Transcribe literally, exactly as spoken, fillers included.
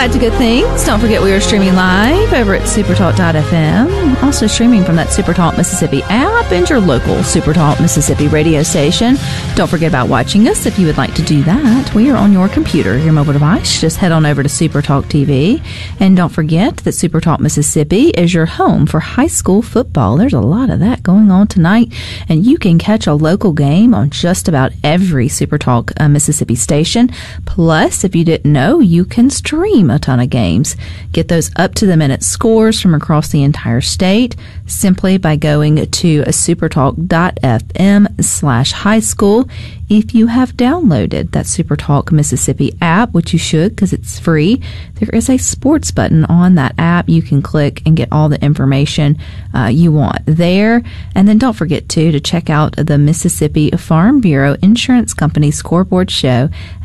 back to Good Things. Don't forget we are streaming live over at supertalk dot f m. Also streaming from that Supertalk Mississippi app and your local Supertalk Mississippi radio station. Don't forget about watching us if you would like to do that. We are on your computer, your mobile device. Just head on over to Supertalk T V. And don't forget that Supertalk Mississippi is your home for high school football. There's a lot of that going on tonight. And you can catch a local game on just about every Supertalk uh, Mississippi station. Plus, if you didn't know, you can stream a ton of games. Get those up-to-the-minute scores from across the entire state simply by going to supertalk dot f m slash high school. If you have downloaded that Supertalk Mississippi app, which you should because it's free, there is a sports button on that app. You can click and get all the information uh, you want there. And then don't forget, too, to check out the Mississippi Farm Bureau Insurance Company Scoreboard Show